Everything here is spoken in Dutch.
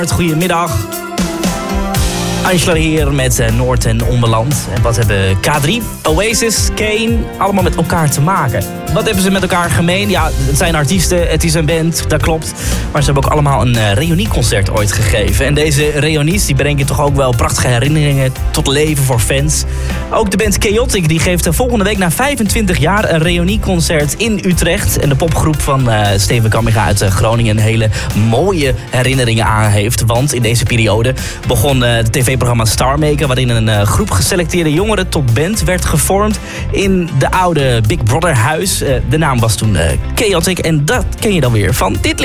Goedemiddag. Angela hier met Noord en Onderland. En wat hebben K3, Oasis, Kane allemaal met elkaar te maken? Wat hebben ze met elkaar gemeen? Ja, het zijn artiesten, het is een band, dat klopt. Maar ze hebben ook allemaal een reunieconcert ooit gegeven. En deze reunies die brengen toch ook wel prachtige herinneringen tot leven voor fans. Ook de band Chaotic die geeft volgende week na 25 jaar een reunieconcert in Utrecht. En de popgroep van Steven Kamminga uit Groningen een hele mooie herinneringen aan heeft. Want in deze periode begon het tv-programma Starmaker, waarin een groep geselecteerde jongeren tot band werd gevormd in de oude Big Brother huis. De naam was toen Chaotic en dat ken je dan weer van dit lied.